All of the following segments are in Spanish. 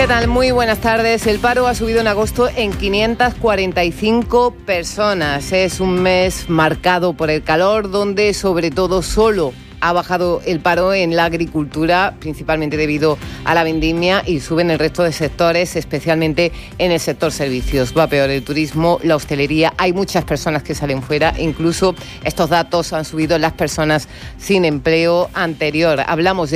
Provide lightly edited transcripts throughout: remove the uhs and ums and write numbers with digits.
¿Qué tal? Muy buenas tardes. El paro ha subido en agosto en 545 personas. Es un mes marcado por el calor, donde sobre todo solo ha bajado el paro en la agricultura, principalmente debido a la vendimia, y sube en el resto de sectores, especialmente en el sector servicios. Va peor el turismo, la hostelería. Hay muchas personas que salen fuera. Incluso estos datos han subido las personas sin empleo anterior. Hablamos de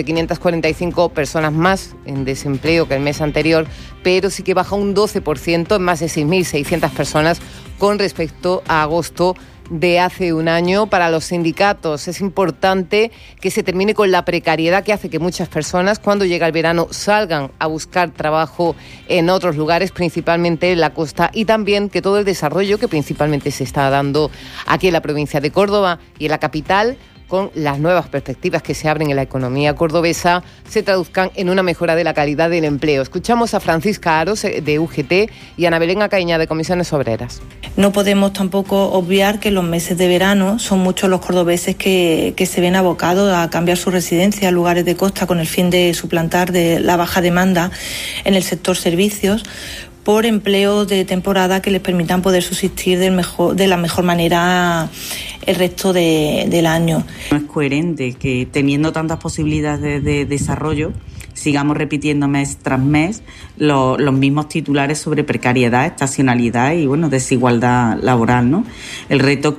545 personas más en desempleo que el mes anterior, pero sí que baja un 12%, en más de 6.600 personas con respecto a agosto de hace un año. Para los sindicatos es importante que se termine con la precariedad que hace que muchas personas, cuando llega el verano, salgan a buscar trabajo en otros lugares, principalmente en la costa, y también que todo el desarrollo que principalmente se está dando aquí en la provincia de Córdoba y en la capital, con las nuevas perspectivas que se abren en la economía cordobesa, se traduzcan en una mejora de la calidad del empleo. Escuchamos a Francisca Aros, de UGT, y a Ana Belén Acaíña, de Comisiones Obreras. No podemos tampoco obviar que en los meses de verano son muchos los cordobeses que se ven abocados a cambiar su residencia a lugares de costa con el fin de suplantar de la baja demanda en el sector servicios por empleos de temporada que les permitan poder subsistir de la mejor manera el resto del año. No es coherente que, teniendo tantas posibilidades de desarrollo, sigamos repitiendo mes tras mes los mismos titulares sobre precariedad, estacionalidad y desigualdad laboral, ¿no? El reto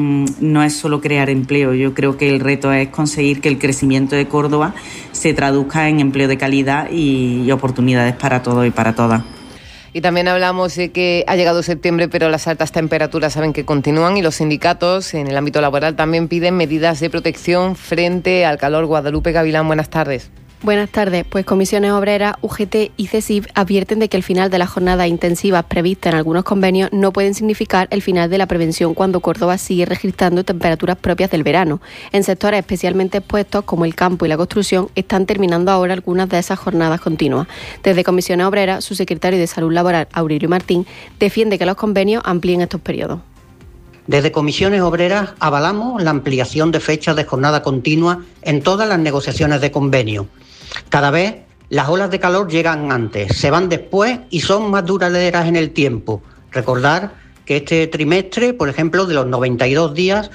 no es solo crear empleo. Yo creo que el reto es conseguir que el crecimiento de Córdoba se traduzca en empleo de calidad y oportunidades para todos y para todas. Y también hablamos de que ha llegado septiembre, pero las altas temperaturas saben que continúan, y los sindicatos en el ámbito laboral también piden medidas de protección frente al calor. Guadalupe Gavilán, buenas tardes. Buenas tardes. Pues Comisiones Obreras, UGT y CESIF advierten de que el final de las jornadas intensivas previstas en algunos convenios no pueden significar el final de la prevención cuando Córdoba sigue registrando temperaturas propias del verano. En sectores especialmente expuestos como el campo y la construcción están terminando ahora algunas de esas jornadas continuas. Desde Comisiones Obreras, su secretario de Salud Laboral, Aurelio Martín, defiende que los convenios amplíen estos periodos. Desde Comisiones Obreras avalamos la ampliación de fechas de jornada continua en todas las negociaciones de convenio. Cada vez las olas de calor llegan antes, se van después y son más duraderas en el tiempo. Recordar que este trimestre, por ejemplo, de los 92 días,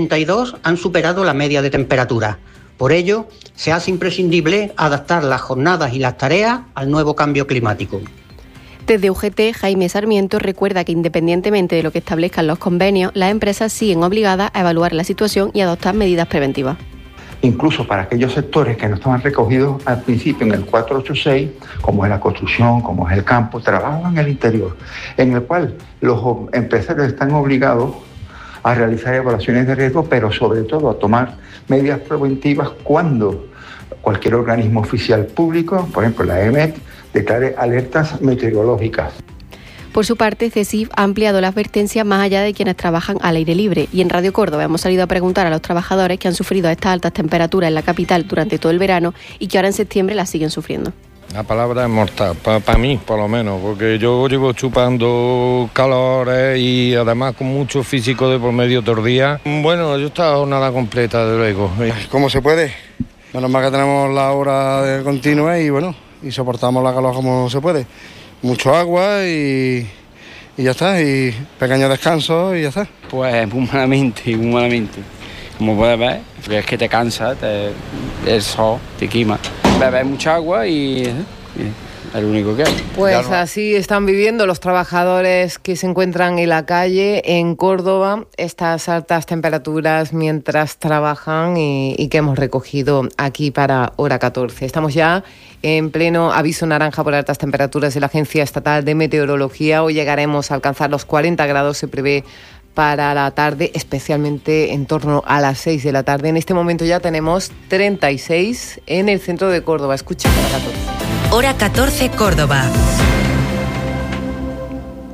82 han superado la media de temperatura. Por ello, se hace imprescindible adaptar las jornadas y las tareas al nuevo cambio climático. Desde UGT, Jaime Sarmiento recuerda que independientemente de lo que establezcan los convenios, las empresas siguen obligadas a evaluar la situación y adoptar medidas preventivas. Incluso para aquellos sectores que no estaban recogidos al principio en el 486, como es la construcción, como es el campo, trabajan en el interior, en el cual los empresarios están obligados a realizar evaluaciones de riesgo, pero sobre todo a tomar medidas preventivas cuando cualquier organismo oficial público, por ejemplo la EMET, declare alertas meteorológicas. Por su parte, CESIF ha ampliado la advertencia más allá de quienes trabajan al aire libre, y en Radio Córdoba hemos salido a preguntar a los trabajadores que han sufrido estas altas temperaturas en la capital durante todo el verano y que ahora en septiembre las siguen sufriendo. La palabra es mortal, para mí por lo menos, porque yo llevo chupando calores y además con mucho físico de por medio todo el día. Bueno, yo he estado jornada completa, de luego. ¿Cómo se puede? Menos mal que tenemos la hora de continua y y soportamos la calor como se puede. Mucho agua y ya está, y pequeño descanso y ya está. Pues muy malamente. Como puedes ver, porque es que te cansa, el sol te quema. Bebes mucha agua y es lo único que hay. Pues así están viviendo los trabajadores que se encuentran en la calle en Córdoba estas altas temperaturas mientras trabajan y que hemos recogido aquí para Hora 14. Estamos ya en pleno aviso naranja por altas temperaturas de la Agencia Estatal de Meteorología. Hoy llegaremos a alcanzar los 40 grados, se prevé para la tarde, especialmente en torno a las 6 de la tarde. En este momento ya tenemos 36 en el centro de Córdoba. Escucha, Hora 14. Hora 14 Córdoba.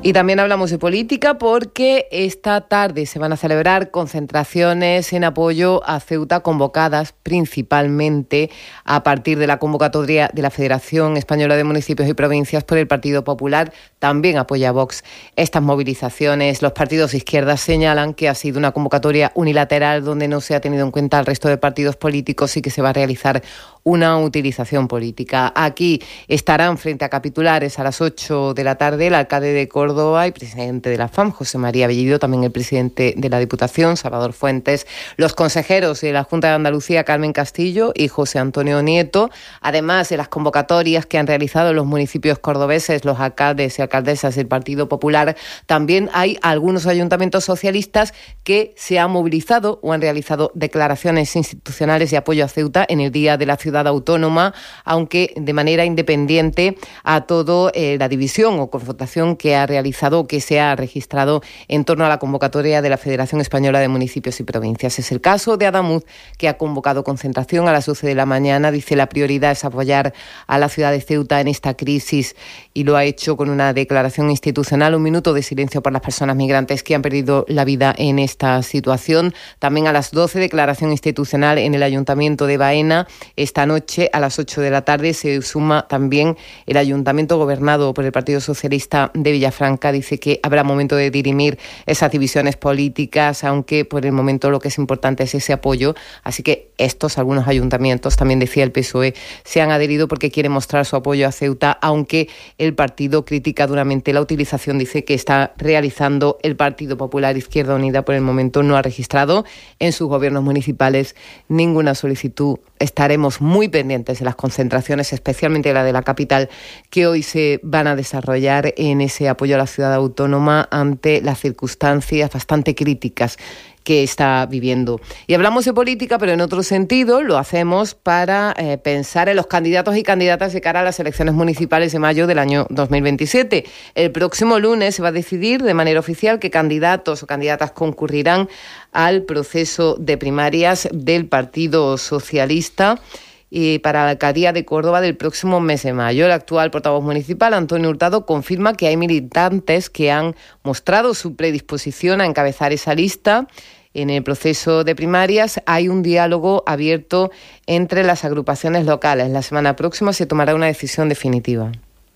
Y también hablamos de política porque esta tarde se van a celebrar concentraciones en apoyo a Ceuta convocadas principalmente a partir de la convocatoria de la Federación Española de Municipios y Provincias por el Partido Popular. También apoya a Vox estas movilizaciones. Los partidos de izquierda señalan que ha sido una convocatoria unilateral donde no se ha tenido en cuenta al resto de partidos políticos y que se va a realizar una utilización política. Aquí estarán frente a capitulares a las 8 de la tarde el alcalde de Córdoba y presidente de la FAM, José María Bellido, también el presidente de la Diputación, Salvador Fuentes, los consejeros de la Junta de Andalucía, Carmen Castillo y José Antonio Nieto, además de las convocatorias que han realizado los municipios cordobeses, los alcaldes y alcaldesas del Partido Popular. También hay algunos ayuntamientos socialistas que se han movilizado o han realizado declaraciones institucionales de apoyo a Ceuta en el Día de la Ciudad Autónoma, aunque de manera independiente a todo la división o confrontación que ha realizado, que se ha registrado en torno a la convocatoria de la Federación Española de Municipios y Provincias. Es el caso de Adamuz, que ha convocado concentración a las 12 de la mañana. Dice la prioridad es apoyar a la ciudad de Ceuta en esta crisis y lo ha hecho con una declaración institucional, un minuto de silencio por las personas migrantes que han perdido la vida en esta situación. También a las 12, declaración institucional en el Ayuntamiento de Baena. Esta noche a las 8 de la tarde se suma también el Ayuntamiento gobernado por el Partido Socialista de Villafranca. Dice que habrá momento de dirimir esas divisiones políticas, aunque por el momento lo que es importante es ese apoyo. Así que algunos ayuntamientos, también decía el PSOE, se han adherido porque quieren mostrar su apoyo a Ceuta, aunque el partido critica duramente la utilización, dice, que está realizando el Partido Popular. Izquierda Unida por el momento no ha registrado en sus gobiernos municipales ninguna solicitud. Estaremos muy pendientes de las concentraciones, especialmente la de la capital, que hoy se van a desarrollar en ese apoyo a la ciudad autónoma ante las circunstancias bastante críticas que está viviendo. Y hablamos de política, pero en otro sentido lo hacemos para pensar en los candidatos y candidatas de cara a las elecciones municipales de mayo del año 2027. El próximo lunes se va a decidir de manera oficial qué candidatos o candidatas concurrirán al proceso de primarias del Partido Socialista y para la alcaldía de Córdoba del próximo mes de mayo. El actual portavoz municipal, Antonio Hurtado, confirma que hay militantes que han mostrado su predisposición a encabezar esa lista. En el proceso de primarias hay un diálogo abierto entre las agrupaciones locales. La semana próxima se tomará una decisión definitiva.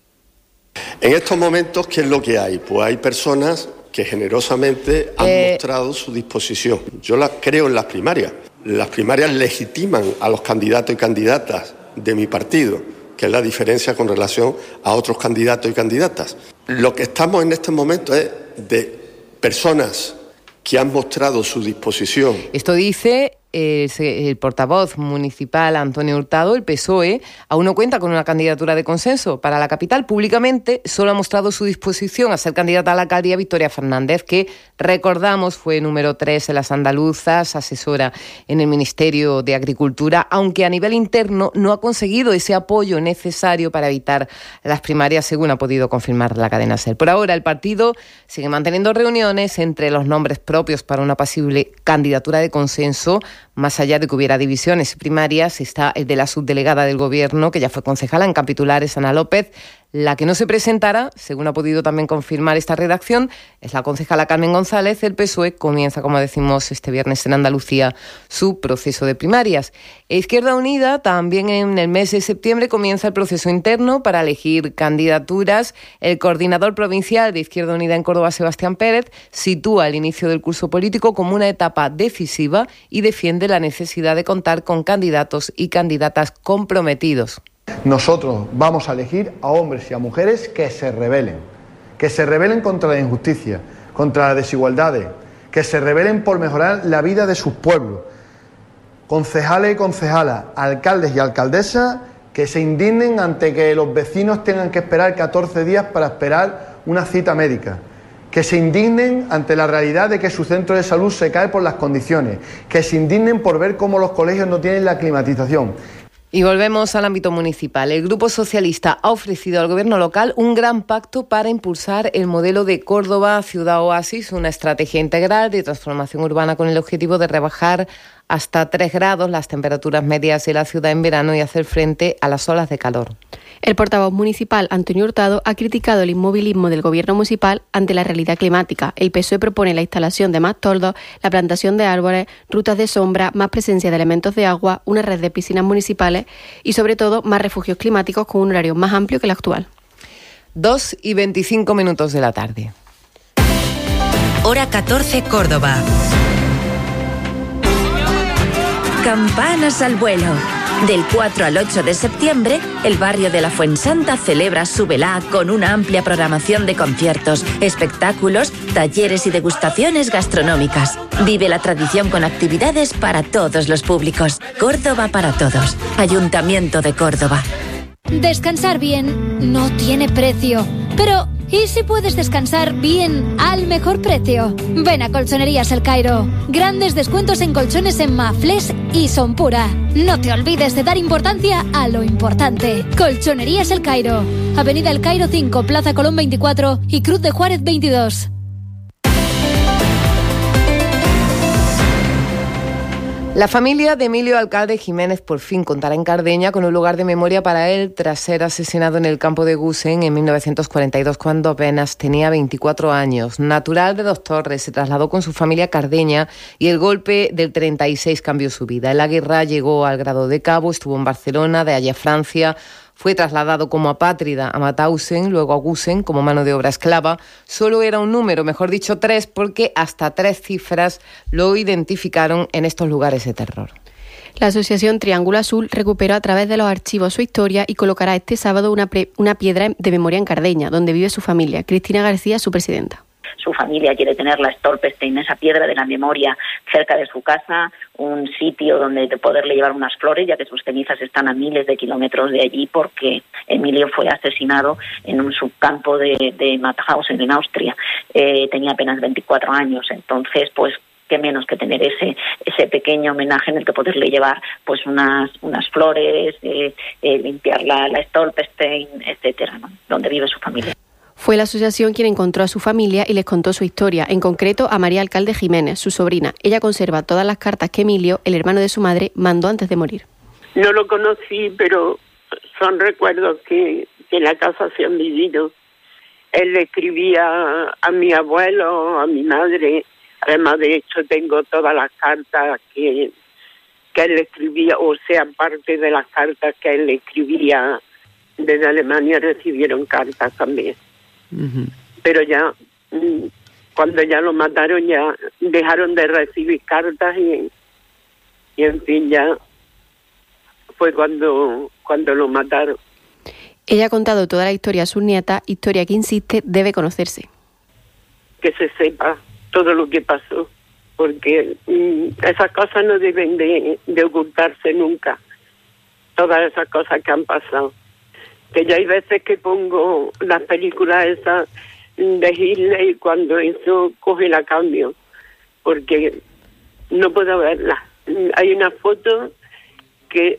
En estos momentos, ¿qué es lo que hay? Pues hay personas que generosamente han mostrado su disposición. Yo creo en las primarias. Las primarias legitiman a los candidatos y candidatas de mi partido, que es la diferencia con relación a otros candidatos y candidatas. Lo que estamos en este momento es de personas que han mostrado su disposición. Esto dice el portavoz municipal Antonio Hurtado. El PSOE aún no cuenta con una candidatura de consenso para la capital. Públicamente solo ha mostrado su disposición a ser candidata a la alcaldía Victoria Fernández, que recordamos fue número 3 en las andaluzas, asesora en el Ministerio de Agricultura, aunque a nivel interno no ha conseguido ese apoyo necesario para evitar las primarias, según ha podido confirmar la cadena SER. Por ahora el partido sigue manteniendo reuniones. Entre los nombres propios para una posible candidatura de consenso, más allá de que hubiera divisiones primarias, está el de la subdelegada del Gobierno, que ya fue concejala en capitulares, Ana López. La que no se presentará, según ha podido también confirmar esta redacción, es la concejala Carmen González. El PSOE comienza, como decimos, este viernes en Andalucía su proceso de primarias. Izquierda Unida también en el mes de septiembre comienza el proceso interno para elegir candidaturas. El coordinador provincial de Izquierda Unida en Córdoba, Sebastián Pérez, sitúa el inicio del curso político como una etapa decisiva y defiende la necesidad de contar con candidatos y candidatas comprometidos. Nosotros vamos a elegir a hombres y a mujeres que se rebelen contra la injusticia, contra las desigualdades, que se rebelen por mejorar la vida de sus pueblos. Concejales y concejalas, alcaldes y alcaldesas que se indignen ante que los vecinos tengan que esperar 14 días para esperar una cita médica, que se indignen ante la realidad de que su centro de salud se cae por las condiciones, que se indignen por ver cómo los colegios no tienen la climatización. Y volvemos al ámbito municipal. El Grupo Socialista ha ofrecido al Gobierno local un gran pacto para impulsar el modelo de Córdoba Ciudad Oasis, una estrategia integral de transformación urbana con el objetivo de rebajar hasta 3 grados las temperaturas medias de la ciudad en verano y hacer frente a las olas de calor. El portavoz municipal, Antonio Hurtado, ha criticado el inmovilismo del gobierno municipal ante la realidad climática. El PSOE propone la instalación de más toldos, la plantación de árboles, rutas de sombra, más presencia de elementos de agua, una red de piscinas municipales y, sobre todo, más refugios climáticos con un horario más amplio que el actual. 2:25 de la tarde. Hora 14, Córdoba. Campanas al vuelo. Del 4 al 8 de septiembre, el barrio de la Fuensanta celebra su velá con una amplia programación de conciertos, espectáculos, talleres y degustaciones gastronómicas. Vive la tradición con actividades para todos los públicos. Córdoba para todos. Ayuntamiento de Córdoba. Descansar bien no tiene precio. Pero, ¿y si puedes descansar bien al mejor precio? Ven a Colchonerías El Cairo. Grandes descuentos en colchones en Mafles y Sonpura. No te olvides de dar importancia a lo importante. Colchonerías El Cairo. Avenida El Cairo 5, Plaza Colón 24 y Cruz de Juárez 22. La familia de Emilio Alcalde Jiménez por fin contará en Cardeña con un lugar de memoria para él tras ser asesinado en el campo de Gusen en 1942 cuando apenas tenía 24 años. Natural de Dos Torres, se trasladó con su familia a Cardeña y el golpe del 36 cambió su vida. En la guerra llegó al grado de cabo, estuvo en Barcelona, de allí a Francia. Fue trasladado como apátrida a Mauthausen, luego a Gusen como mano de obra esclava. Solo era un número, mejor dicho 3, porque hasta 3 cifras lo identificaron en estos lugares de terror. La asociación Triángulo Azul recuperó a través de los archivos su historia y colocará este sábado una piedra de memoria en Cardeña, donde vive su familia. Cristina García, su presidenta. Su familia quiere tener la Stolperstein, esa piedra de la memoria, cerca de su casa, un sitio donde poderle llevar unas flores, ya que sus cenizas están a miles de kilómetros de allí, porque Emilio fue asesinado en un subcampo de Mauthausen, en Austria. Tenía apenas 24 años, entonces, pues, qué menos que tener ese pequeño homenaje en el que poderle llevar pues unas flores, limpiar la Stolperstein, etcétera, ¿no? Donde vive su familia. Fue la asociación quien encontró a su familia y les contó su historia, en concreto a María Alcalde Jiménez, su sobrina. Ella conserva todas las cartas que Emilio, el hermano de su madre, mandó antes de morir. No lo conocí, pero son recuerdos que en la casa se han vivido. Él le escribía a mi abuelo, a mi madre. Además, de hecho, tengo todas las cartas que él le escribía, o sea, parte de las cartas que él le escribía desde Alemania recibieron cartas también. Uh-huh. Pero ya, cuando ya lo mataron, ya dejaron de recibir cartas y en fin, ya fue cuando lo mataron. Ella ha contado toda la historia a sus nietas, historia que, insiste, debe conocerse. Que se sepa todo lo que pasó, porque esas cosas no deben de ocultarse nunca, todas esas cosas que han pasado. Que ya hay veces que pongo las películas esas de Hitler y cuando eso coge la cambio, porque no puedo verlas. Hay una foto que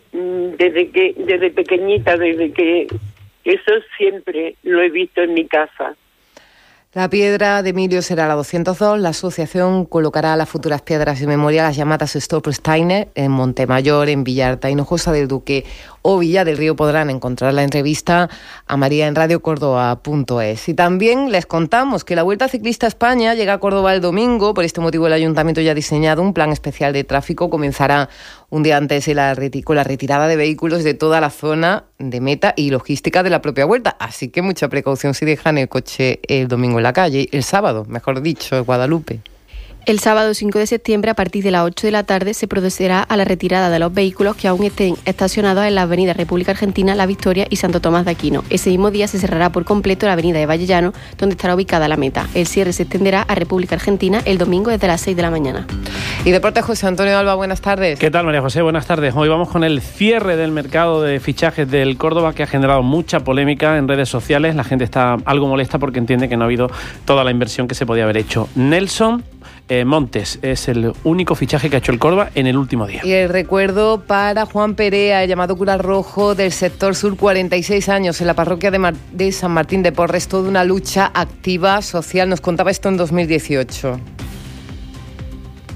desde pequeñita, desde que eso siempre lo he visto en mi casa. La piedra de Emilio será la 202. La asociación colocará las futuras piedras de memoria, las llamadas Stolpersteine, en Montemayor, en Villarta, Hinojosa del Duque o Villa del Río. Podrán encontrar la entrevista a María en radiocórdoba.es. Y también les contamos que la Vuelta Ciclista a España llega a Córdoba el domingo. Por este motivo el Ayuntamiento ya ha diseñado un plan especial de tráfico. Comenzará un día antes con la retirada de vehículos de toda la zona de meta y logística de la propia Vuelta. Así que mucha precaución si dejan el coche el domingo en la calle, el sábado, mejor dicho, en Guadalupe. El sábado 5 de septiembre, a partir de las 8 de la tarde, se procederá a la retirada de los vehículos que aún estén estacionados en la avenida República Argentina, La Victoria y Santo Tomás de Aquino. Ese mismo día se cerrará por completo la avenida de Vallellano, donde estará ubicada la meta. El cierre se extenderá a República Argentina el domingo desde las 6 de la mañana. Y deporte, José Antonio Alba, buenas tardes. ¿Qué tal, María José? Buenas tardes. Hoy vamos con el cierre del mercado de fichajes del Córdoba, que ha generado mucha polémica en redes sociales. La gente está algo molesta porque entiende que no ha habido toda la inversión que se podía haber hecho. Nelson Montes es el único fichaje que ha hecho el Córdoba en el último día. Y el recuerdo para Juan Perea, el llamado cura rojo del sector sur, 46 años en la parroquia de San Martín de Porres, toda una lucha activa social. Nos contaba esto en 2018.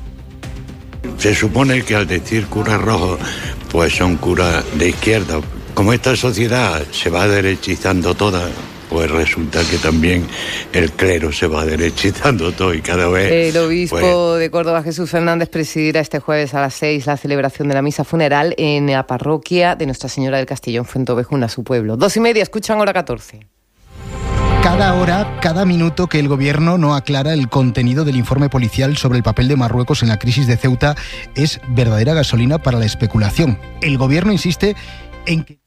Se supone que al decir cura rojo, pues son curas de izquierda, Como esta sociedad se va derechizando toda, pues resulta que también el clero se va derechizando todo y cada vez... El obispo de Córdoba, Jesús Fernández, presidirá este jueves a las 6 la celebración de la misa funeral en la parroquia de Nuestra Señora del Castillo, en Fuentovejuna, su pueblo. 2:30, escuchan Hora 14. Cada hora, cada minuto que el Gobierno no aclara el contenido del informe policial sobre el papel de Marruecos en la crisis de Ceuta es verdadera gasolina para la especulación. El Gobierno insiste en que...